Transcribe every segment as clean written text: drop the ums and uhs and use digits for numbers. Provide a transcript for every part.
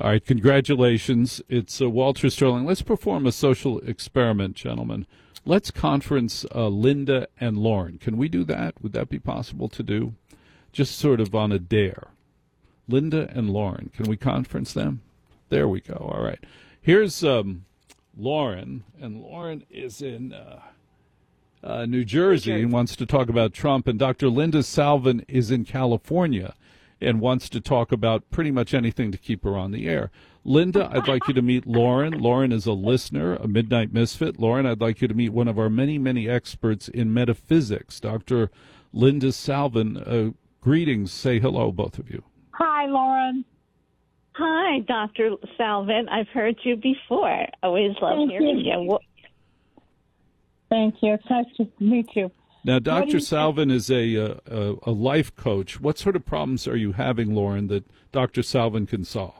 All right, congratulations. It's Walter Sterling. Let's perform a social experiment, gentlemen. Let's conference Linda and Lauren. Can we do that? Would that be possible to do? Just sort of on a dare. Linda and Lauren. Can we conference them? There we go. All right. Here's Lauren, and Lauren is in New Jersey and wants to talk about Trump, and Dr. Linda Salvin is in California and wants to talk about pretty much anything to keep her on the air. Linda, I'd like you to meet Lauren. Lauren is a listener, a Midnight Misfit. Lauren, I'd like you to meet one of our many, many experts in metaphysics, Dr. Linda Salvin. Greetings. Say hello, both of you. Hi, Lauren. Hi, Dr. Salvin. I've heard you before. Always love hearing you. Thank you. It's nice to meet you. Now, Dr. Salvin is a life coach. What sort of problems are you having, Lauren, that Dr. Salvin can solve?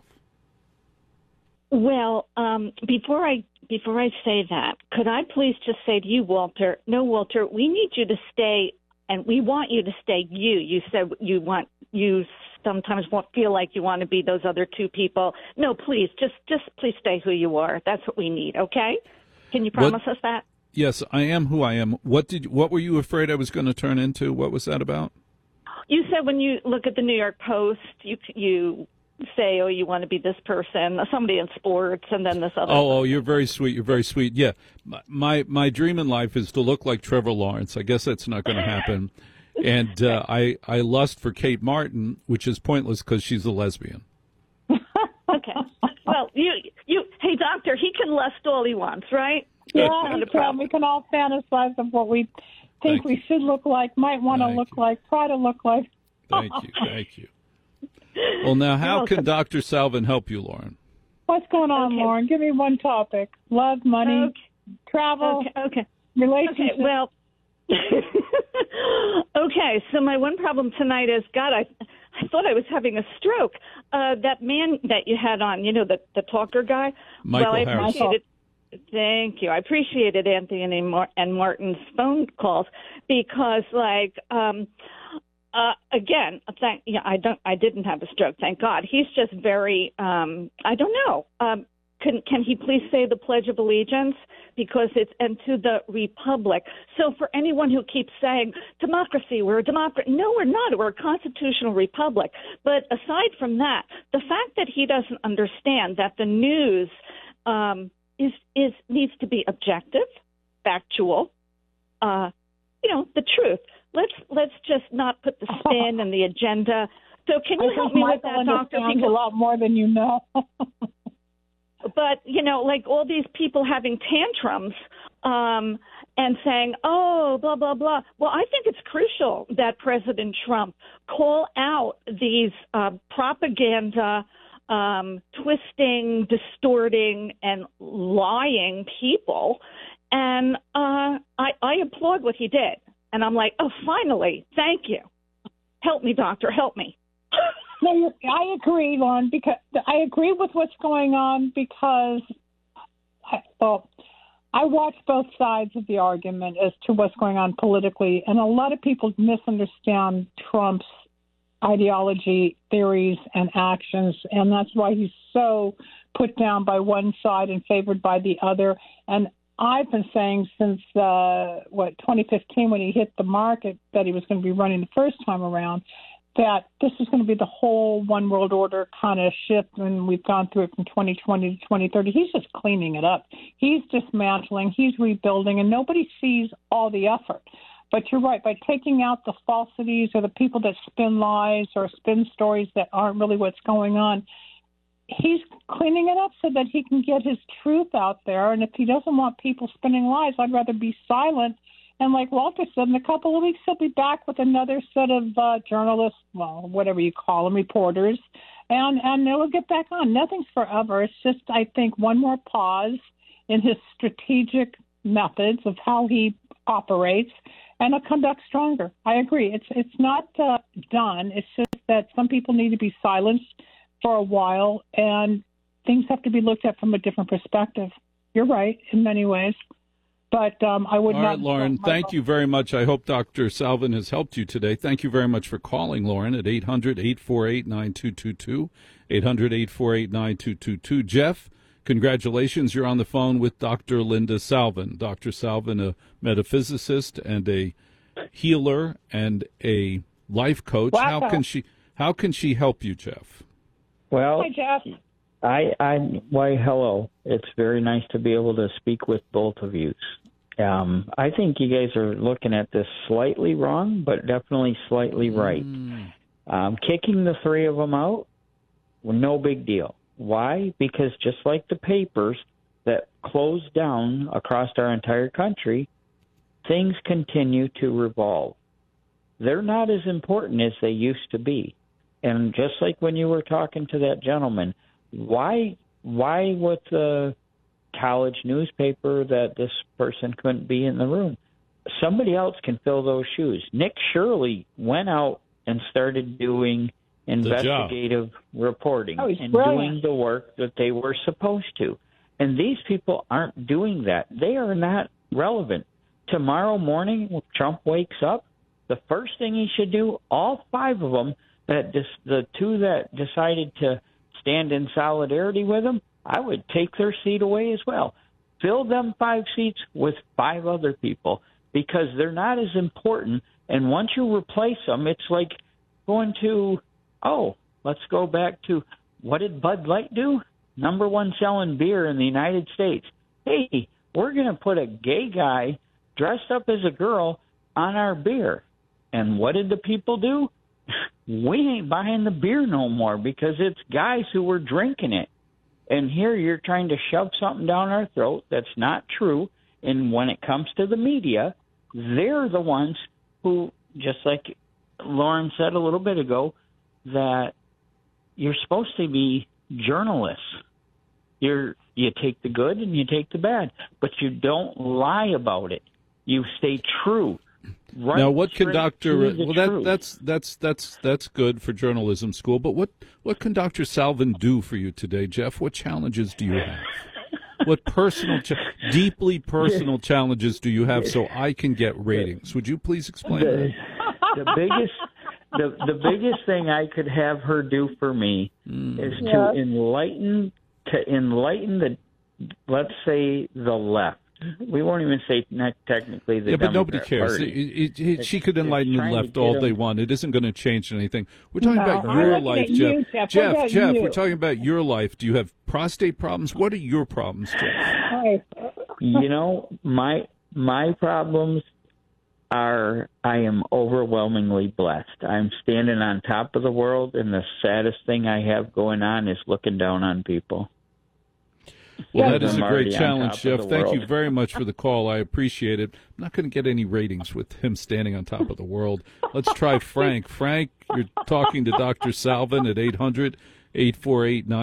Well, before I say that, could I please just say to you, Walter? No, Walter, we need you to stay, and we want you to stay. You said you sometimes feel like you want to be those other two people. No, please, just please stay who you are. That's what we need. Okay? Can you promise us that? Yes, I am who I am. What were you afraid I was going to turn into? What was that about? You said when you look at the New York Post, you say, oh, you want to be this person, somebody in sports, and then this other. Oh, you're very sweet. You're very sweet. Yeah, my dream in life is to look like Trevor Lawrence. I guess that's not going to happen. And I lust for Kate Martin, which is pointless because she's a lesbian. Okay. Well, hey, doctor, he can lust all he wants, right? Yeah, we can all fantasize of what we think we should look like, might want to look like, try to look like. Thank you. Well, now, how can Dr. Salvin help you, Lauren? What's going on, Lauren? Give me one topic. Love, money, travel, relationships. Okay, well, okay, so my one problem tonight is, God, I thought I was having a stroke. That man that you had on, the talker guy. Michael Harris. Thank you. I appreciated Anthony and Martin's phone calls because, again, I didn't have a stroke, thank God. He's just very, I don't know. Can he please say the Pledge of Allegiance? Because and to the Republic. So for anyone who keeps saying, democracy, we're a democracy. No, we're not. We're a constitutional republic. But aside from that, the fact that he doesn't understand that the news needs to be objective, factual, the truth. Let's just not put the spin and the agenda. So can you help me with that, Doctor? Because a lot more than you know. But, like all these people having tantrums and saying, oh, blah, blah, blah. Well, I think it's crucial that President Trump call out these propaganda, twisting, distorting, and lying people. And I applaud what he did. And I'm like, oh, finally, thank you. Help me, doctor, help me. No, I agree, Lauren, because I agree with what's going on because, I watch both sides of the argument as to what's going on politically, and a lot of people misunderstand Trump's ideology, theories, and actions, and that's why he's so put down by one side and favored by the other. And I've been saying since, 2015 when he hit the market that he was going to be running the first time around, that this is going to be the whole one world order kind of shift, and we've gone through it from 2020 to 2030. He's just cleaning it up. He's dismantling. He's rebuilding, and nobody sees all the effort. But you're right. By taking out the falsities or the people that spin lies or spin stories that aren't really what's going on, he's cleaning it up so that he can get his truth out there. And if he doesn't want people spinning lies, I'd rather be silent. And like Walter said, in a couple of weeks, he'll be back with another set of journalists, well, whatever you call them, reporters, and they'll get back on. Nothing's forever. It's just, I think, one more pause in his strategic methods of how he operates, and he'll come back stronger. I agree. It's not done. It's just that some people need to be silenced for a while, and things have to be looked at from a different perspective. You're right in many ways. But I would All not. right, Lauren, thank you very much. I hope Dr. Salvin has helped you today. Thank you very much for calling, Lauren, at 800-848-9222, 800-848-9222. Jeff, congratulations. You're on the phone with Dr. Linda Salvin. Dr. Salvin, a metaphysicist and a healer and a life coach. Wow. How can she help you, Jeff? Well, Hi, Jeff. why, hello. It's very nice to be able to speak with both of you. I think you guys are looking at this slightly wrong, but definitely slightly right. Kicking the three of them out, well, no big deal. Why? Because just like the papers that closed down across our entire country, things continue to revolve. They're not as important as they used to be. And just like when you were talking to that gentleman, why with the college newspaper that this person couldn't be in the room? Somebody else can fill those shoes. Nick Shirley went out and started doing investigative reporting and doing the work that they were supposed to. And these people aren't doing that. They are not relevant. Tomorrow morning, when Trump wakes up, the first thing he should do, all five of them, the two that decided to stand in solidarity with him, I would take their seat away as well. Fill them 5 seats with 5 other people because they're not as important. And once you replace them, it's like going to, let's go back to, what did Bud Light do? Number 1 selling beer in the United States. Hey, we're going to put a gay guy dressed up as a girl on our beer. And what did the people do? We ain't buying the beer no more because it's guys who were drinking it. And here you're trying to shove something down our throat that's not true. And when it comes to the media, they're the ones who, just like Lauren said a little bit ago, that you're supposed to be journalists. You take the good and you take the bad, but you don't lie about it. You stay true. Right. Now, what can that's good for journalism school, but what can Dr. Salvin do for you today, Jeff? What challenges do you have? What deeply personal challenges do you have so I can get ratings? Would you please explain that? The biggest thing I could have her do for me is to enlighten the, let's say, the left. We won't even say not technically the but nobody Democrat cares. Party. She could enlighten the left all they want. It isn't going to change anything. We're talking about your life, Jeff. Jeff, we're talking about your life. Do you have prostate problems? What are your problems, Jeff? You know, my problems are I am overwhelmingly blessed. I'm standing on top of the world, and the saddest thing I have going on is looking down on people. Well, that is a great challenge, Jeff. Thank you very much for the call. I appreciate it. I'm not going to get any ratings with him standing on top of the world. Let's try Frank. Frank, you're talking to Dr. Salvin at 800-848-9222.